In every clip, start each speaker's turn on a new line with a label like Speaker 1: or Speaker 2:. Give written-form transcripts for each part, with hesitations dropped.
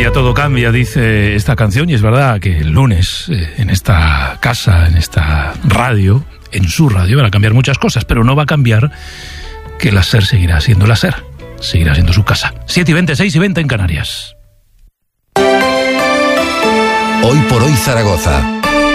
Speaker 1: cambia, dice esta canción, y es verdad que el lunes en esta casa, en esta radio, en su radio, van a cambiar muchas cosas, pero no va a cambiar que la SER seguirá siendo la SER, seguirá siendo su casa. 7:20, 6:20 en Canarias.
Speaker 2: Hoy por hoy Zaragoza.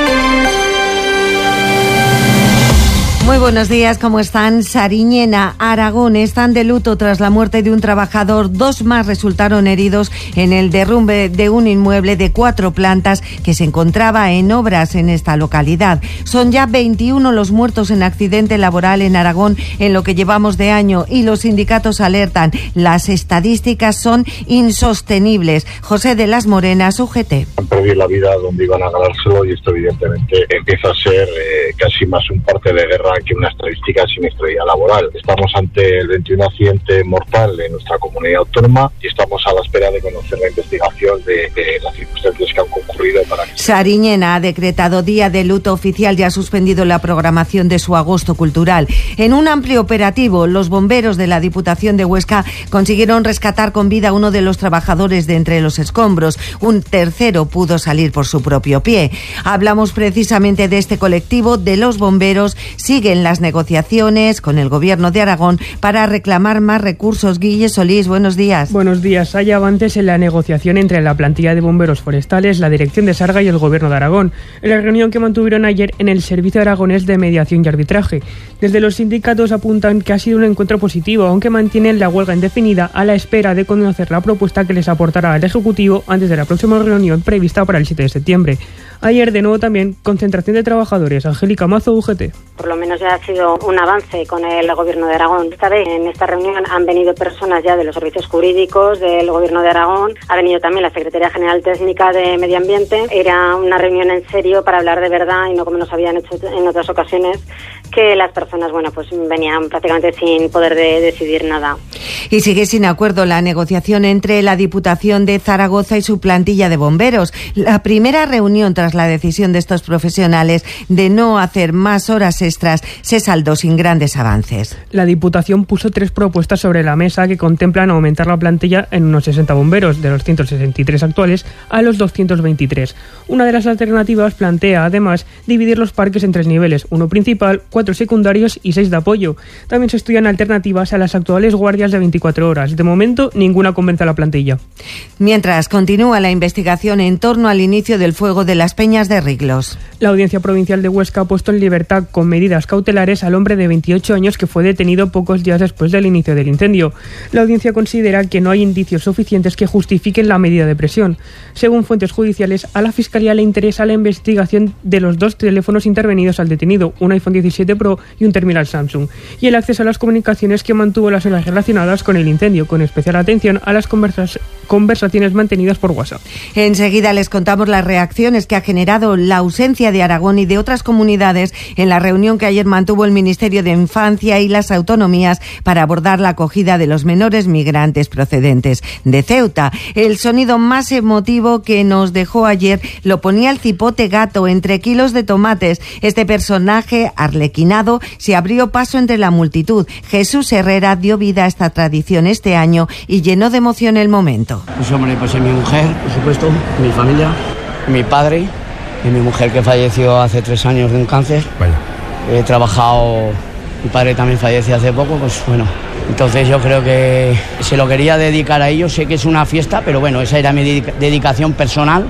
Speaker 3: Muy buenos días, ¿cómo están? Sariñena, Aragón, están de luto tras la muerte de un trabajador. 2 más resultaron heridos en el derrumbe de un inmueble de 4 plantas que se encontraba en obras en esta localidad. Son ya 21 los muertos en accidente laboral en Aragón en lo que llevamos de año, y los sindicatos alertan. Las estadísticas son insostenibles. José de las Morenas, UGT.
Speaker 4: Han perdido la vida donde iban a ganárselo, y esto evidentemente empieza a ser casi más un parte de guerra que una estadística de siniestralidad laboral. Estamos ante el 21 accidente mortal en nuestra comunidad autónoma y estamos a la espera de conocer la investigación de las circunstancias que han concurrido para que...
Speaker 3: Sariñena ha decretado día de luto oficial y ha suspendido la programación de su agosto cultural. En un amplio operativo, los bomberos de la Diputación de Huesca consiguieron rescatar con vida a uno de los trabajadores de entre los escombros. Un tercero pudo salir por su propio pie. Hablamos precisamente de este colectivo, de los bomberos. Siguen las negociaciones con el Gobierno de Aragón para reclamar más recursos. Guille Solís, buenos días.
Speaker 5: Buenos días. Hay avances en la negociación entre la plantilla de bomberos forestales, la Dirección de Sarga y el Gobierno de Aragón, en la reunión que mantuvieron ayer en el Servicio Aragonés de Mediación y Arbitraje. Desde los sindicatos apuntan que ha sido un encuentro positivo, aunque mantienen la huelga indefinida a la espera de conocer la propuesta que les aportará el Ejecutivo antes de la próxima reunión prevista para el 7 de septiembre. Ayer, de nuevo, también concentración de trabajadores. Angélica Mazo, UGT.
Speaker 6: Por lo menos ya ha sido un avance con el Gobierno de Aragón. Esta vez en esta reunión han venido personas ya de los servicios jurídicos del Gobierno de Aragón. Ha venido también la Secretaría General Técnica de Medio Ambiente. Era una reunión en serio para hablar de verdad y no como nos habían hecho en otras ocasiones, que las personas, pues venían prácticamente sin poder decidir nada.
Speaker 3: Y sigue sin acuerdo la negociación entre la Diputación de Zaragoza y su plantilla de bomberos. La primera reunión tras la decisión de estos profesionales de no hacer más horas extras se saldó sin grandes avances.
Speaker 5: La Diputación puso 3 propuestas sobre la mesa que contemplan aumentar la plantilla en unos 60 bomberos, de los 163 actuales a los 223. Una de las alternativas plantea, además, dividir los parques en 3 niveles, uno principal, 4 secundarios y 6 de apoyo. También se estudian alternativas a las actuales guardias de 24 horas. De momento, ninguna convence a la plantilla.
Speaker 3: Mientras, continúa la investigación en torno al inicio del fuego de las Peñas de Riglos.
Speaker 5: La Audiencia Provincial de Huesca ha puesto en libertad con medidas cautelares al hombre de 28 años que fue detenido pocos días después del inicio del incendio. La audiencia considera que no hay indicios suficientes que justifiquen la medida de presión. Según fuentes judiciales, a la Fiscalía le interesa la investigación de los 2 teléfonos intervenidos al detenido, un iPhone 17 Pro y un terminal Samsung, y el acceso a las comunicaciones que mantuvo las horas relacionadas con el incendio, con especial atención a las conversaciones mantenidas por WhatsApp.
Speaker 3: Enseguida les contamos las reacciones que ha generado la ausencia de Aragón y de otras comunidades en la reunión que ayer mantuvo el Ministerio de Infancia y las autonomías para abordar la acogida de los menores migrantes procedentes de Ceuta. El sonido más emotivo que nos dejó ayer lo ponía el cipote gato entre kilos de tomates. Este personaje arlequinado se abrió paso entre la multitud. Jesús Herrera dio vida a esta tradición este año y llenó de emoción el momento.
Speaker 7: Pues hombre, pues mi mujer, por supuesto, mi familia, mi padre y mi mujer, que falleció hace 3 años de un cáncer.
Speaker 1: Vaya.
Speaker 7: He trabajado, mi padre también falleció hace poco, pues bueno, entonces yo creo que se lo quería dedicar a ellos. Sé que es una fiesta, pero bueno, esa era mi dedicación personal.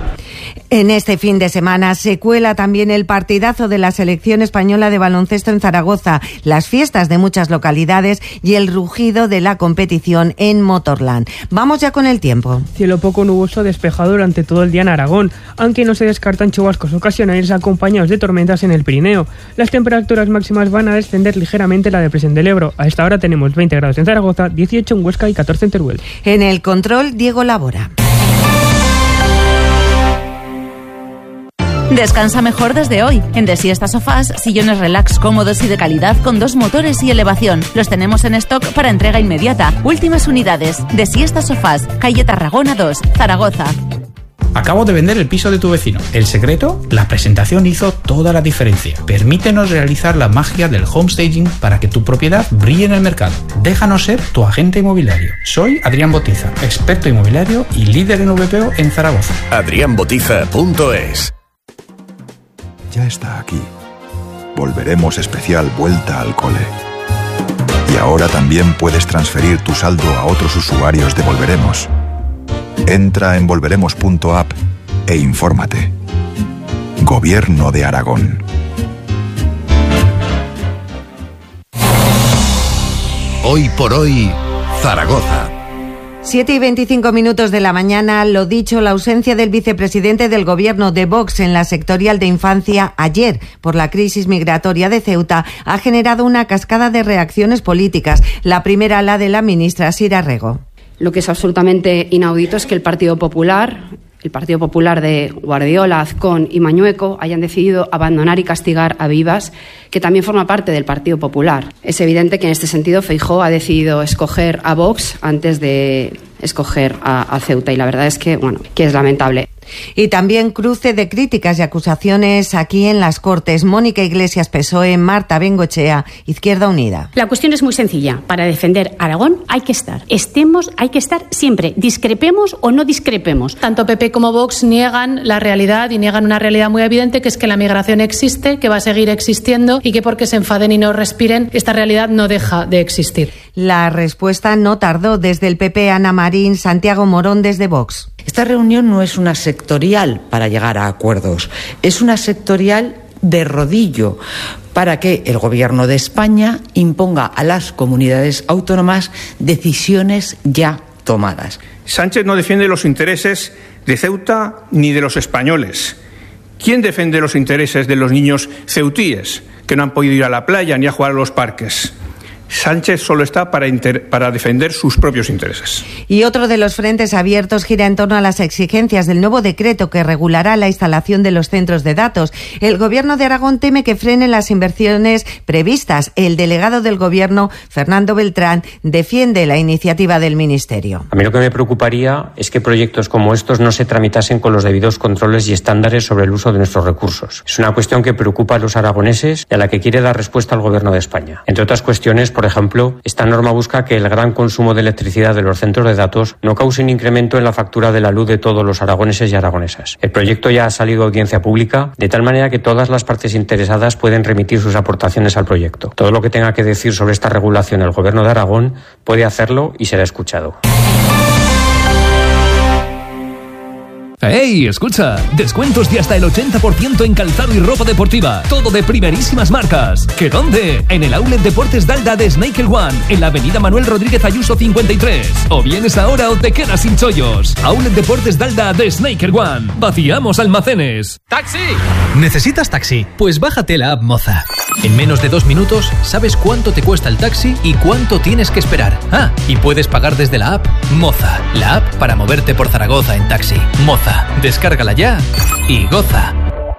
Speaker 3: En este fin de semana se cuela también el partidazo de la selección española de baloncesto en Zaragoza, las fiestas de muchas localidades y el rugido de la competición en Motorland. Vamos ya con el tiempo.
Speaker 5: Cielo poco nuboso despejado durante todo el día en Aragón, aunque no se descartan chubascos ocasionales acompañados de tormentas en el Pirineo. Las temperaturas máximas van a descender ligeramente en la depresión del Ebro. A esta hora tenemos 20 grados en Zaragoza, 18 en Huesca y 14 en Teruel.
Speaker 3: En el control, Diego Labora.
Speaker 8: Descansa mejor desde hoy. En De Siesta Sofás, sillones relax cómodos y de calidad con 2 motores y elevación. Los tenemos en stock para entrega inmediata. Últimas unidades. De Siesta Sofás, calle Tarragona 2, Zaragoza.
Speaker 9: Acabo de vender el piso de tu vecino. ¿El secreto? La presentación hizo toda la diferencia. Permítenos realizar la magia del homestaging para que tu propiedad brille en el mercado. Déjanos ser tu agente inmobiliario. Soy Adrián Botiza, experto inmobiliario y líder en VPO en Zaragoza.
Speaker 10: adrianbotiza.es.
Speaker 11: Ya está aquí. Volveremos especial Vuelta al Cole. Y ahora también puedes transferir tu saldo a otros usuarios de Volveremos. Entra en volveremos.app e infórmate. Gobierno de Aragón.
Speaker 2: Hoy por hoy, Zaragoza.
Speaker 3: 7:25 de la mañana. Lo dicho, la ausencia del vicepresidente del Gobierno de Vox en la sectorial de infancia ayer por la crisis migratoria de Ceuta ha generado una cascada de reacciones políticas. La primera, la de la ministra Sira Rego.
Speaker 12: Lo que es absolutamente inaudito es que el Partido Popular de Guardiola, Azcón y Mañueco hayan decidido abandonar y castigar a Vivas, que también forma parte del Partido Popular. Es evidente que en este sentido Feijóo ha decidido escoger a Vox antes de escoger a Ceuta, y la verdad es que es lamentable.
Speaker 3: Y también cruce de críticas y acusaciones aquí en las Cortes. Mónica Iglesias, PSOE, Marta Bengoechea, Izquierda Unida.
Speaker 13: La cuestión es muy sencilla. Para defender Aragón hay que estar siempre, discrepemos o no discrepemos.
Speaker 14: Tanto PP como Vox niegan la realidad, y niegan una realidad muy evidente, que es que la migración existe, que va a seguir existiendo, y que porque se enfaden y no respiren, esta realidad no deja de existir.
Speaker 3: La respuesta no tardó. Desde el PP, Ana Marín, Santiago Morón desde Vox.
Speaker 15: Esta reunión no es una sectorial para llegar a acuerdos, es una sectorial de rodillo para que el Gobierno de España imponga a las comunidades autónomas decisiones ya tomadas.
Speaker 16: Sánchez no defiende los intereses de Ceuta ni de los españoles. ¿Quién defiende los intereses de los niños ceutíes que no han podido ir a la playa ni a jugar a los parques? Sánchez solo está para defender sus propios intereses.
Speaker 3: Y otro de los frentes abiertos gira en torno a las exigencias del nuevo decreto que regulará la instalación de los centros de datos. El Gobierno de Aragón teme que frenen las inversiones previstas. El delegado del Gobierno, Fernando Beltrán, defiende la iniciativa del Ministerio.
Speaker 17: A mí lo que me preocuparía es que proyectos como estos no se tramitasen con los debidos controles y estándares sobre el uso de nuestros recursos. Es una cuestión que preocupa a los aragoneses y a la que quiere dar respuesta el Gobierno de España. Entre otras cuestiones, por ejemplo, esta norma busca que el gran consumo de electricidad de los centros de datos no cause un incremento en la factura de la luz de todos los aragoneses y aragonesas. El proyecto ya ha salido a audiencia pública, de tal manera que todas las partes interesadas pueden remitir sus aportaciones al proyecto. Todo lo que tenga que decir sobre esta regulación el Gobierno de Aragón puede hacerlo y será escuchado.
Speaker 18: ¡Ey, escucha! Descuentos de hasta el 80% en calzado y ropa deportiva. Todo de primerísimas marcas. ¿Qué dónde? En el Outlet Deportes Dalda de Snake One, en la avenida Manuel Rodríguez Ayuso 53. O vienes ahora o te quedas sin chollos. Outlet Deportes Dalda de Snake One. Vaciamos almacenes.
Speaker 19: ¡Taxi! ¿Necesitas taxi? Pues bájate la app Moza. En menos de 2 minutos sabes cuánto te cuesta el taxi y cuánto tienes que esperar. Ah, y puedes pagar desde la app Moza, la app para moverte por Zaragoza en taxi. Moza. Descárgala ya y goza.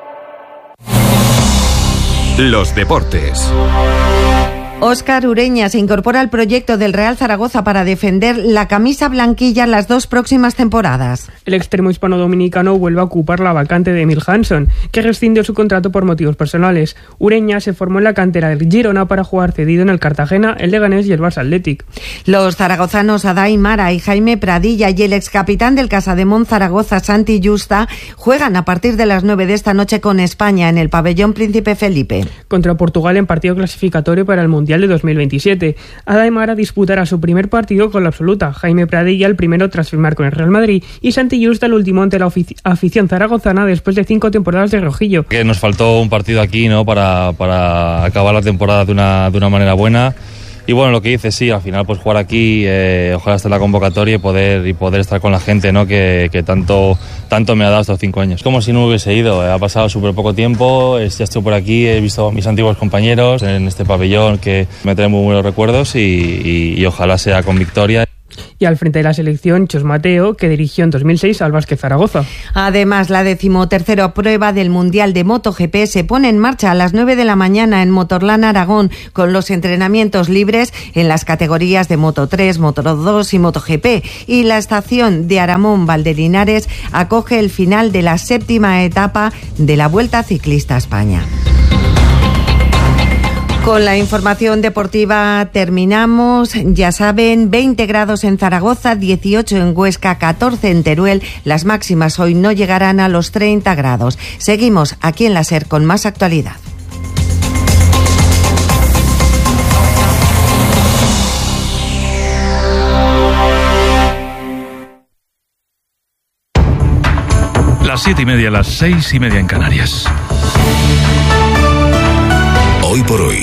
Speaker 10: Los deportes.
Speaker 3: Óscar Ureña se incorpora al proyecto del Real Zaragoza para defender la camisa blanquilla las 2 próximas temporadas.
Speaker 5: El extremo hispano-dominicano vuelve a ocupar la vacante de Emil Hansson, que rescindió su contrato por motivos personales. Ureña se formó en la cantera del Girona para jugar cedido en el Cartagena, el Leganés y el Barça Athletic.
Speaker 3: Los zaragozanos Adai Mara y Jaime Pradilla y el excapitán del Casademont Zaragoza, Santi Justa, juegan a partir de las 9 de esta noche con España en el pabellón Príncipe Felipe.
Speaker 5: Contra Portugal en partido clasificatorio para el Mundial de 2027. Adai Mara disputará su primer partido con la absoluta. Jaime Pradilla el primero tras firmar con el Real Madrid y Santi Justa el último ante la afición zaragozana después de 5 temporadas de rojillo.
Speaker 20: Que nos faltó un partido aquí, ¿no? para acabar la temporada de una manera buena. Y bueno, lo que dices, sí, al final pues jugar aquí, ojalá esté en la convocatoria y poder estar con la gente, ¿no? que tanto me ha dado estos 5 años. Como si no hubiese ido, ha pasado súper poco tiempo, ya estoy por aquí, he visto a mis antiguos compañeros en este pabellón que me trae muy buenos recuerdos y ojalá sea con victoria.
Speaker 5: y al frente de la selección Chus Mateo, que dirigió en 2006 al Vázquez Zaragoza.
Speaker 3: Además, la 13ª prueba del Mundial de MotoGP se pone en marcha a las 9 de la mañana en Motorland Aragón, con los entrenamientos libres en las categorías de Moto3, Moto2 y MotoGP. Y la estación de Aramón Valdelinares acoge el final de la 7ª etapa de la Vuelta Ciclista a España. Con la información deportiva terminamos. Ya saben, 20 grados en Zaragoza, 18 en Huesca, 14 en Teruel. Las máximas hoy no llegarán a los 30 grados. Seguimos aquí en la SER con más actualidad.
Speaker 1: Las 7:30, las 6:30 en Canarias.
Speaker 10: Hoy por hoy,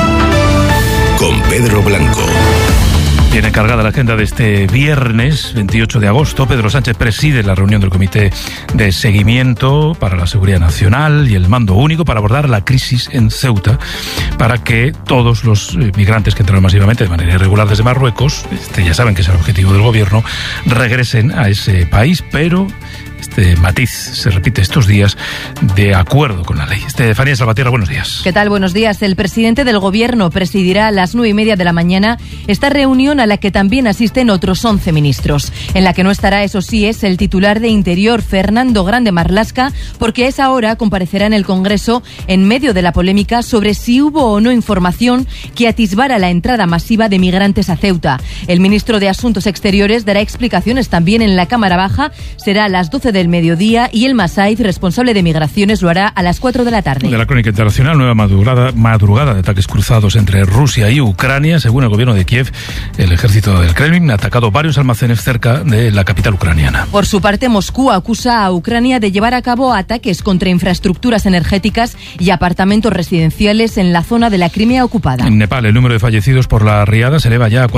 Speaker 10: con Pedro Blanco.
Speaker 1: Tiene cargada la agenda de este viernes 28 de agosto. Pedro Sánchez preside la reunión del Comité de Seguimiento para la Seguridad Nacional y el Mando Único para abordar la crisis en Ceuta, para que todos los migrantes que entraron masivamente de manera irregular desde Marruecos, ya saben que es el objetivo del gobierno, regresen a ese país, pero este matiz se repite estos días de acuerdo con la ley. Estefanía Salvatierra, buenos días.
Speaker 21: ¿Qué tal? Buenos días. El presidente del Gobierno presidirá a las 9:30 de la mañana esta reunión a la que también asisten otros 11 ministros. En la que no estará, eso sí, es el titular de Interior, Fernando Grande Marlaska, porque a esa hora comparecerá en el Congreso en medio de la polémica sobre si hubo o no información que atisbara la entrada masiva de migrantes a Ceuta. El ministro de Asuntos Exteriores dará explicaciones también en la Cámara Baja. Será a las 12 del mediodía y el Masaiz, responsable de migraciones, lo hará a las 4 de la tarde.
Speaker 1: De la crónica internacional, nueva madrugada de ataques cruzados entre Rusia y Ucrania. Según el gobierno de Kiev, el ejército del Kremlin ha atacado varios almacenes cerca de la capital ucraniana.
Speaker 21: Por su parte, Moscú acusa a Ucrania de llevar a cabo ataques contra infraestructuras energéticas y apartamentos residenciales en la zona de la Crimea ocupada.
Speaker 1: En Nepal, el número de fallecidos por la riada se eleva ya a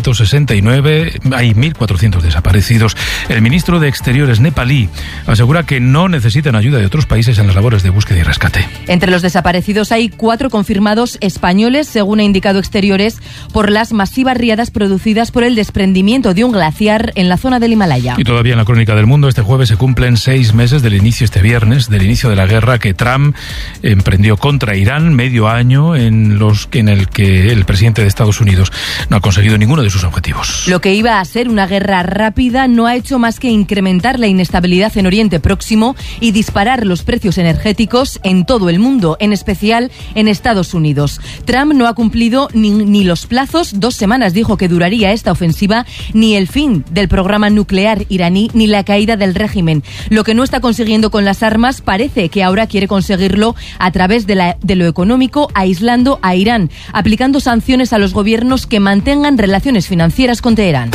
Speaker 1: 469. Hay 1.400 desaparecidos. El ministro de Exteriores nepalí asegura que no necesitan ayuda de otros países en las labores de búsqueda y rescate.
Speaker 21: Entre los desaparecidos hay 4 confirmados españoles, según ha indicado Exteriores, por las masivas riadas producidas por el desprendimiento de un glaciar en la zona del Himalaya.
Speaker 1: Y todavía en la crónica del mundo, este jueves se cumplen 6 meses del inicio, este viernes, del inicio de la guerra que Trump emprendió contra Irán, medio año en el que el presidente de Estados Unidos no ha conseguido ninguno de sus objetivos.
Speaker 21: Lo que iba a ser una guerra rápida no ha hecho más que incrementar la inestabilidad en Oriente Próximo y disparar los precios energéticos en todo el mundo, en especial en Estados Unidos. Trump no ha cumplido ni los plazos, 2 semanas dijo que duraría esta ofensiva, ni el fin del programa nuclear iraní, ni la caída del régimen. Lo que no está consiguiendo con las armas parece que ahora quiere conseguirlo a través de lo económico, aislando a Irán, aplicando sanciones a los gobiernos que mantengan relaciones financieras con Teherán.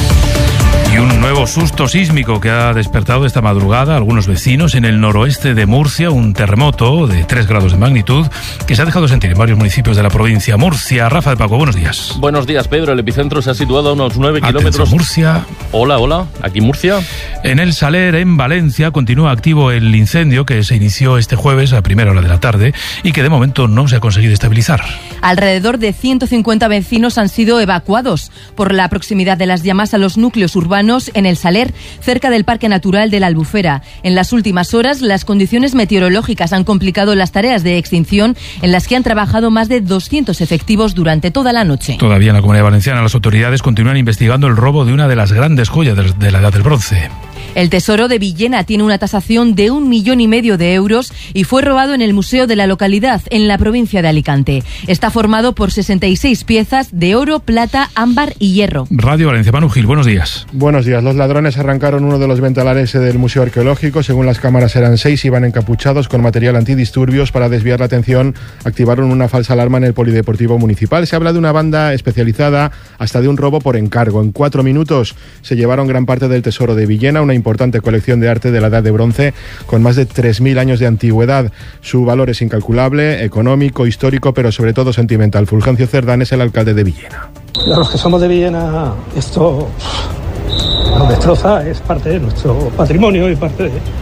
Speaker 1: Y un nuevo susto sísmico que ha despertado esta madrugada a algunos vecinos en el noroeste de Murcia, un terremoto de 3 grados de magnitud que se ha dejado sentir en varios municipios de la provincia. Murcia, Rafa de Paco, buenos días.
Speaker 22: Buenos días, Pedro. El epicentro se ha situado a unos 9 kilómetros.
Speaker 1: Murcia.
Speaker 22: Hola, aquí Murcia.
Speaker 1: En el Saler, en Valencia, continúa activo el incendio que se inició este jueves a primera hora de la tarde y que de momento no se ha conseguido estabilizar.
Speaker 21: Alrededor de 150 vecinos han sido evacuados por la proximidad de las llamas a los núcleos urbanos en el Saler, cerca del Parque Natural de la Albufera. En las últimas horas, las condiciones meteorológicas han complicado las tareas de extinción, en las que han trabajado más de 200 efectivos durante toda la noche.
Speaker 1: Todavía en la Comunidad Valenciana, las autoridades continúan investigando el robo de una de las grandes joyas de la Edad del Bronce.
Speaker 21: El Tesoro de Villena tiene una tasación de 1,5 millones de euros y fue robado en el museo de la localidad, en la provincia de Alicante. Está formado por 66 piezas de oro, plata, ámbar y hierro.
Speaker 1: Radio Valencia, Manu Gil, buenos días.
Speaker 23: Buenos días. Los ladrones arrancaron uno de los ventanales del Museo Arqueológico. Según las cámaras eran 6, iban encapuchados con material antidisturbios. Para desviar la atención, activaron una falsa alarma en el Polideportivo Municipal. Se habla de una banda especializada, hasta de un robo por encargo. En 4 minutos se llevaron gran parte del Tesoro de Villena, una importante colección de arte de la Edad de Bronce con más de 3.000 años de antigüedad. Su valor es incalculable, económico, histórico, pero sobre todo sentimental. Fulgencio Cerdán es el alcalde de Villena.
Speaker 24: A los que somos de Villena, esto nos destroza, es parte de nuestro patrimonio y parte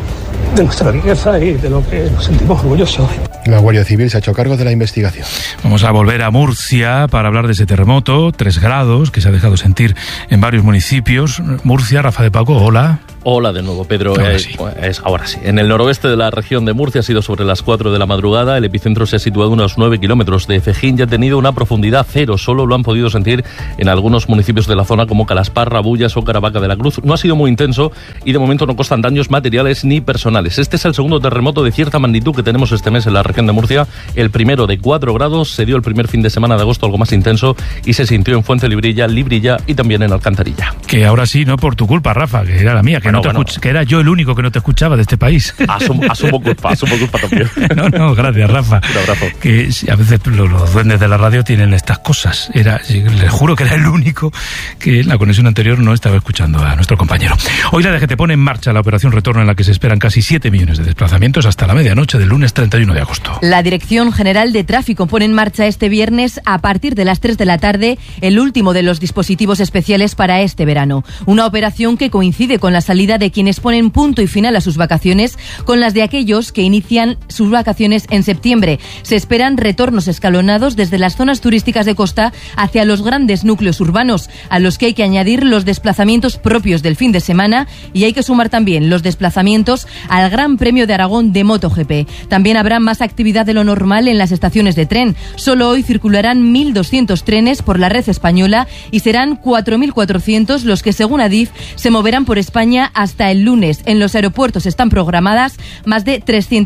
Speaker 24: de nuestra riqueza y de lo que nos sentimos orgullosos.
Speaker 23: La Guardia Civil se ha hecho cargo de la investigación.
Speaker 1: Vamos a volver a Murcia para hablar de ese terremoto, 3 grados, que se ha dejado sentir en varios municipios. Murcia, Rafa de Paco, hola.
Speaker 22: Hola de nuevo, Pedro. Ahora sí. En el noroeste de la región de Murcia ha sido sobre las 4 de la madrugada. El epicentro se ha situado a unos 9 kilómetros de Fejín y ha tenido una profundidad 0. Solo lo han podido sentir en algunos municipios de la zona como Calasparra, Bullas o Caravaca de la Cruz. No ha sido muy intenso y de momento no constan daños materiales ni personales. Este es el segundo terremoto de cierta magnitud que tenemos este mes en la región de Murcia. El primero de 4 grados se dio el primer fin de semana de agosto, algo más intenso, y se sintió en Fuentelibrilla, Librilla y también en Alcantarilla.
Speaker 1: Que ahora sí, no por tu culpa, Rafa, que era la mía, que era yo el único que no te escuchaba de este país.
Speaker 22: Asumo culpa también.
Speaker 1: No, gracias, Rafa.
Speaker 22: Un abrazo.
Speaker 1: Que a veces los duendes de la radio tienen estas cosas. Les juro que era el único que en la conexión anterior no estaba escuchando a nuestro compañero. Hoy la DGT pone en marcha la operación Retorno, en la que se esperan casi 7 millones de desplazamientos hasta la medianoche del lunes 31 de agosto.
Speaker 21: La Dirección General de Tráfico pone en marcha este viernes, a partir de las 3 de la tarde, el último de los dispositivos especiales para este verano. Una operación que coincide con la salida de quienes ponen punto y final a sus vacaciones con las de aquellos que inician sus vacaciones en septiembre. Se esperan retornos escalonados desde las zonas turísticas de costa hacia los grandes núcleos urbanos, a los que hay que añadir los desplazamientos propios del fin de semana, y hay que sumar también los desplazamientos al Gran Premio de Aragón de MotoGP. También habrá más actividad de lo normal en las estaciones de tren. Solo hoy circularán 1.200 trenes por la red española y serán 4.400 los que, según Adif, se moverán por España hasta el lunes. En los aeropuertos están programadas más de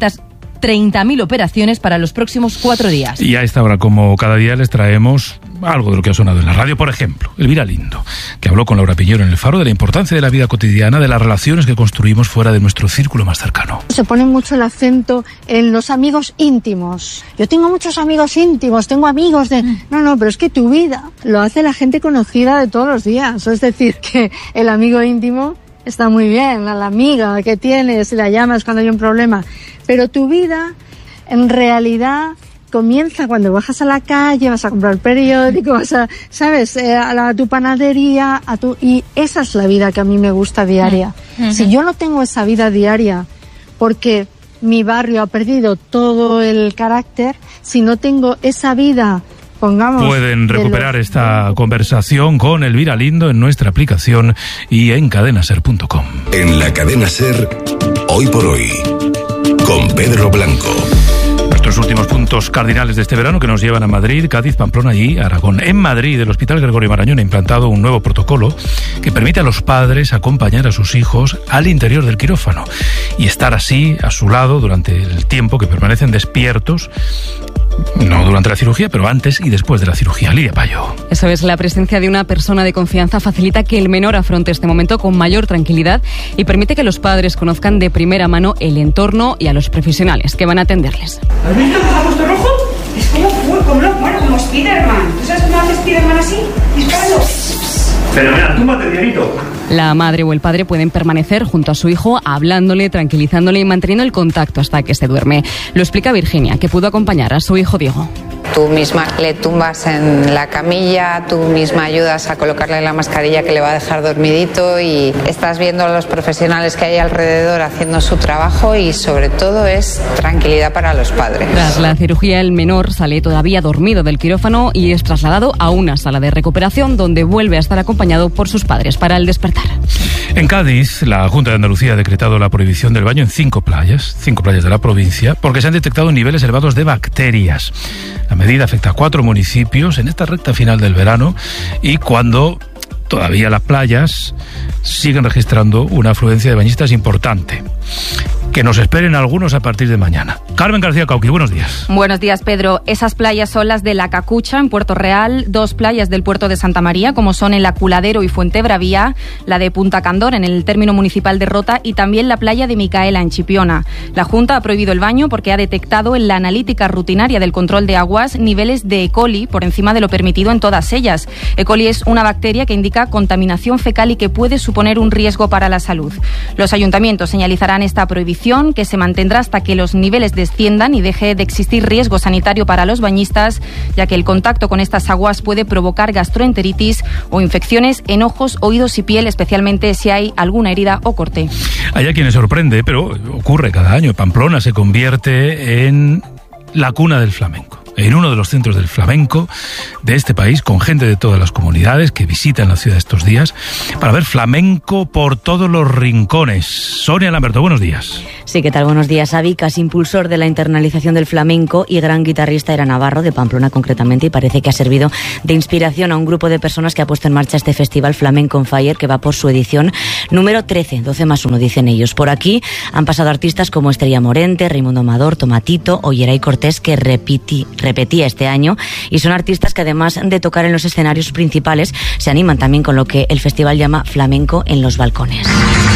Speaker 21: 330.000 operaciones para los próximos 4 días.
Speaker 1: Y a esta hora, como cada día, les traemos algo de lo que ha sonado en la radio. Por ejemplo, Elvira Lindo, que habló con Laura Piñero en El Faro de la importancia de la vida cotidiana, de las relaciones que construimos fuera de nuestro círculo más cercano.
Speaker 4: Se pone mucho el acento en los amigos íntimos. Yo tengo muchos amigos íntimos, tengo amigos de... No, pero es que tu vida lo hace la gente conocida de todos los días. Es decir, que el amigo íntimo está muy bien, la amiga que tienes, la llamas cuando hay un problema, pero tu vida en realidad comienza cuando bajas a la calle, vas a comprar periódico, vas a, ¿sabes? A tu panadería, y esa es la vida que a mí me gusta diaria. Si yo no tengo esa vida diaria porque mi barrio ha perdido todo el carácter, si no tengo esa vida...
Speaker 1: Pueden recuperar esta conversación con Elvira Lindo en nuestra aplicación y en cadenaser.com.
Speaker 10: En la Cadena Ser, Hoy por Hoy, con Pedro Blanco.
Speaker 1: Nuestros últimos puntos cardinales de este verano, que nos llevan a Madrid, Cádiz, Pamplona y Aragón. En Madrid, el Hospital Gregorio Marañón ha implantado un nuevo protocolo que permite a los padres acompañar a sus hijos al interior del quirófano y estar así a su lado durante el tiempo que permanecen despiertos. No durante la cirugía, pero antes y después de la cirugía. Lidia Payo.
Speaker 6: Eso es, la presencia de una persona de confianza facilita que el menor afronte este momento con mayor tranquilidad y permite que los padres conozcan de primera mano el entorno y a los profesionales que van a atenderles.
Speaker 7: ¿Has visto que se ha puesto rojo? Es como Spiderman. ¿Tú sabes cómo hace Spiderman así? Disparando. Fenomenal, túmbate, Dieguito.
Speaker 6: La madre o el padre pueden permanecer junto a su hijo, hablándole, tranquilizándole y manteniendo el contacto hasta que se duerme. Lo explica Virginia, que pudo acompañar a su hijo Diego.
Speaker 8: Tú misma le tumbas en la camilla, tú misma ayudas a colocarle la mascarilla que le va a dejar dormidito y estás viendo a los profesionales que hay alrededor haciendo su trabajo y sobre todo es tranquilidad para los padres.
Speaker 6: Tras la cirugía, el menor sale todavía dormido del quirófano y es trasladado a una sala de recuperación donde vuelve a estar acompañado por sus padres para el despertar.
Speaker 1: En Cádiz, la Junta de Andalucía ha decretado la prohibición del baño en 5 playas de la provincia, porque se han detectado niveles elevados de bacterias. La medida afecta a 4 municipios en esta recta final del verano y cuando todavía las playas siguen registrando una afluencia de bañistas importante. Que nos esperen algunos a partir de mañana. Carmen García Cauqui, buenos días.
Speaker 25: Buenos días, Pedro. Esas playas son las de La Cacucha, en Puerto Real, 2 playas del puerto de Santa María, como son el Aculadero y Fuentebravía, la de Punta Candor, en el término municipal de Rota, y también la playa de Micaela, en Chipiona. La Junta ha prohibido el baño porque ha detectado en la analítica rutinaria del control de aguas niveles de E. coli por encima de lo permitido en todas ellas. E. coli es una bacteria que indica contaminación fecal y que puede suponer un riesgo para la salud. Los ayuntamientos señalizarán esta prohibición prohibición que se mantendrá hasta que los niveles desciendan y deje de existir riesgo sanitario para los bañistas, ya que el contacto con estas aguas puede provocar gastroenteritis o infecciones en ojos, oídos y piel, especialmente si hay alguna herida o corte.
Speaker 1: Hay a quienes sorprende, pero ocurre cada año. Pamplona se convierte en la cuna del flamenco, en uno de los centros del flamenco de este país, con gente de todas las comunidades que visitan la ciudad estos días para ver flamenco por todos los rincones. Sonia Lamberto, buenos días.
Speaker 2: Sí, ¿qué tal? Buenos días. Xavi, casi impulsor de la internalización del flamenco y gran guitarrista, era navarro, de Pamplona concretamente, y parece que ha servido de inspiración a un grupo de personas que ha puesto en marcha este festival Flamenco on Fire, que va por su edición número 13, 12+1, dicen ellos. Por aquí han pasado artistas como Estrella Morente, Raimundo Amador, Tomatito o Yeray Cortés, que repetía este año, y son artistas que además de tocar en los escenarios principales se animan también con lo que el festival llama flamenco en los balcones.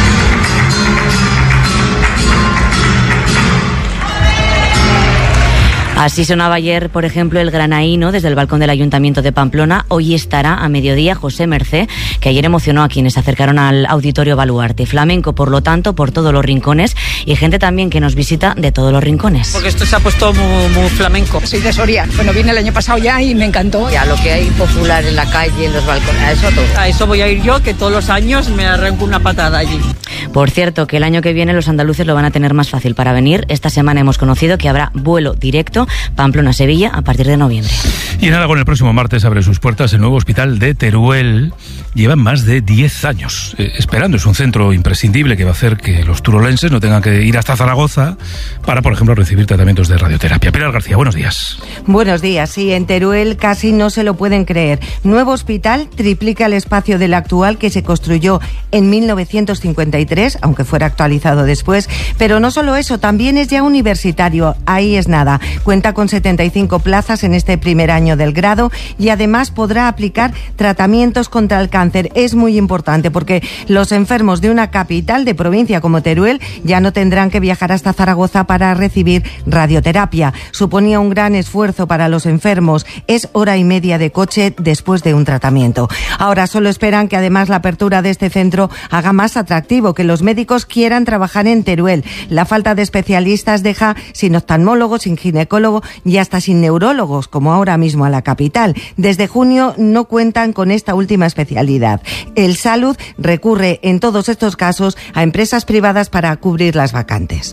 Speaker 2: Así sonaba ayer, por ejemplo, el granaíno desde el balcón del Ayuntamiento de Pamplona. Hoy estará a mediodía José Mercé, que ayer emocionó a quienes se acercaron al Auditorio Baluarte. Flamenco, por lo tanto, por todos los rincones, y gente también que nos visita de todos los rincones.
Speaker 9: Porque esto se ha puesto muy flamenco. Soy de Soria. Bueno, vine el año pasado ya y me encantó.
Speaker 2: Ya lo que hay popular en la calle, en los balcones, a eso todo.
Speaker 9: A eso voy a ir yo, que todos los años me arranco una patada allí.
Speaker 2: Por cierto, que el año que viene los andaluces lo van a tener más fácil para venir. Esta semana hemos conocido que habrá vuelo directo Pamplona-Sevilla a partir de noviembre.
Speaker 1: Y en Aragón el próximo martes abre sus puertas el nuevo hospital de Teruel. Llevan más de 10 años esperando. Es un centro imprescindible que va a hacer que los turolenses no tengan que ir hasta Zaragoza para, por ejemplo, recibir tratamientos de radioterapia. Pilar García, buenos días.
Speaker 3: Buenos días. Sí, en Teruel casi no se lo pueden creer. Nuevo hospital triplica el espacio del actual, que se construyó en 1953, aunque fuera actualizado después. Pero no solo eso, también es ya universitario. Ahí es nada. Cuenta con 75 plazas en este primer año del grado y además podrá aplicar tratamientos contra el cáncer. Es muy importante porque los enfermos de una capital de provincia como Teruel ya no tendrán que viajar hasta Zaragoza para recibir radioterapia. Suponía un gran esfuerzo para los enfermos. Es hora y media de coche después de un tratamiento. Ahora solo esperan que además la apertura de este centro haga más atractivo, que los médicos quieran trabajar en Teruel. La falta de especialistas deja sin oftalmólogos, sin ginecólogo y hasta sin neurólogos, como ahora mismo a la capital. Desde junio no cuentan con esta última especialidad. El Salud recurre en todos estos casos a empresas privadas para cubrir las vacantes.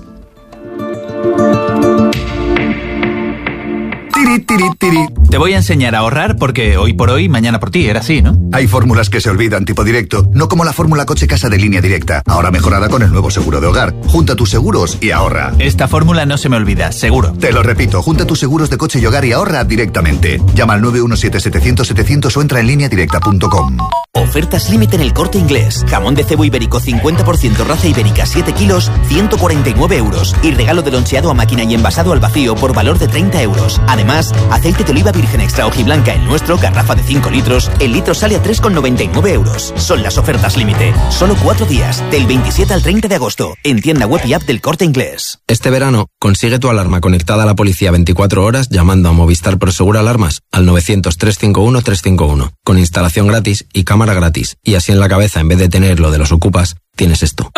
Speaker 11: Te voy a enseñar a ahorrar porque hoy por hoy, mañana por ti, era así, ¿no?
Speaker 12: Hay fórmulas que se olvidan, tipo directo, no como la fórmula coche-casa de Línea Directa, ahora mejorada con el nuevo seguro de hogar. Junta tus seguros y ahorra.
Speaker 11: Esta fórmula no se me olvida, seguro.
Speaker 12: Te lo repito, junta tus seguros de coche y hogar y ahorra directamente. Llama al 917-700-700 o entra en lineadirecta.com.
Speaker 13: Ofertas límite en El Corte Inglés. Jamón de cebo ibérico 50% raza ibérica 7 kilos, 149 euros. Y regalo de loncheado a máquina y envasado al vacío por valor de 30 euros. Además, aceite de oliva virgen extra hojiblanca el nuestro, garrafa de 5 litros. El litro sale a 3,99 euros. Son las ofertas límite. Solo 4 días, del 27 al 30 de agosto. En tienda web y app del Corte Inglés.
Speaker 26: Este verano, consigue tu alarma conectada a la policía 24 horas llamando a Movistar Prosegur Alarmas al 900-351-351. Con instalación gratis y cámara gratis. Y así en la cabeza, en vez de tener lo de los ocupas, tienes esto.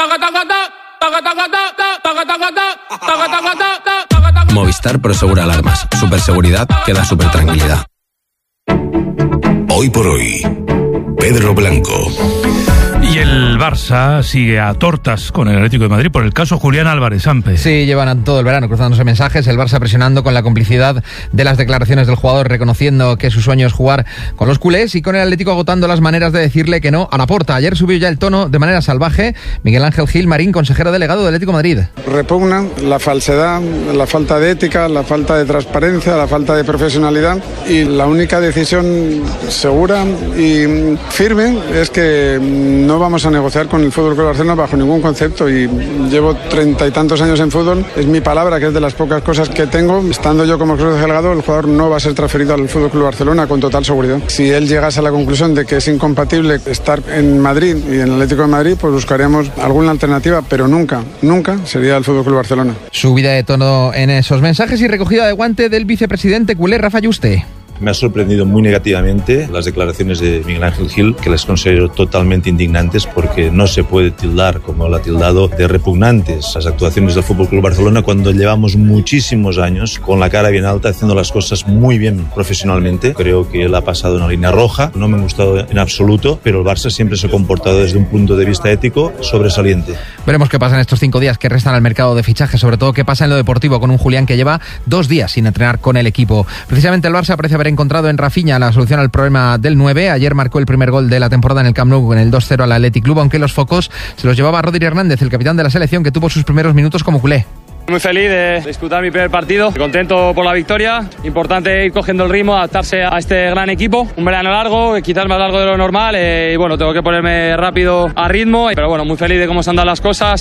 Speaker 26: Movistar Prosegur Alarmas. Superseguridad que da supertranquilidad.
Speaker 10: Hoy por hoy, Pedro Blanco.
Speaker 1: Y el Barça sigue a tortas con el Atlético de Madrid por el caso Julián Álvarez, Sampe.
Speaker 27: Sí, llevan todo el verano cruzándose mensajes, el Barça presionando con la complicidad de las declaraciones del jugador, reconociendo que su sueño es jugar con los culés, y con el Atlético agotando las maneras de decirle que no a Laporta. Ayer subió ya el tono de manera salvaje Miguel Ángel Gil Marín, consejero delegado del Atlético de Madrid.
Speaker 28: Repugnan la falsedad, la falta de ética, la falta de transparencia, la falta de profesionalidad, y la única decisión segura y firme es que no vamos a negociar con el Fútbol Club Barcelona bajo ningún concepto, y llevo 30 y tantos años en fútbol. Es mi palabra, que es de las pocas cosas que tengo. Estando yo como consejero delegado, el jugador no va a ser transferido al Fútbol Club Barcelona con total seguridad. Si él llegase a la conclusión de que es incompatible estar en Madrid y en el Atlético de Madrid, pues buscaríamos alguna alternativa, pero nunca sería el Fútbol Club Barcelona.
Speaker 27: Subida de tono en esos mensajes y recogida de guante del vicepresidente culé Rafa Yuste.
Speaker 5: Me ha sorprendido muy negativamente las declaraciones de Miguel Ángel Gil, que las considero totalmente indignantes porque no se puede tildar, como lo ha tildado, de repugnantes las actuaciones del FC Barcelona cuando llevamos muchísimos años con la cara bien alta haciendo las cosas muy bien profesionalmente. Creo que él ha pasado una línea roja, no me ha gustado en absoluto, pero el Barça siempre se ha comportado desde un punto de vista ético sobresaliente.
Speaker 27: Veremos qué pasa en estos 5 días que restan al mercado de fichajes, sobre todo qué pasa en lo deportivo con un Julián que lleva 2 días sin entrenar con el equipo. Precisamente el Barça parece haber encontrado en Rafinha la solución al problema del 9. Ayer marcó el primer gol de la temporada en el Camp Nou en el 2-0 al Athletic Club, aunque los focos se los llevaba Rodri Hernández, el capitán de la selección, que tuvo sus primeros minutos como culé.
Speaker 14: Muy feliz de disputar mi primer partido, contento por la victoria, importante ir cogiendo el ritmo, adaptarse a este gran equipo, un verano largo, quizás más largo de lo normal y bueno, tengo que ponerme rápido a ritmo, pero bueno, muy feliz de cómo se han dado las cosas.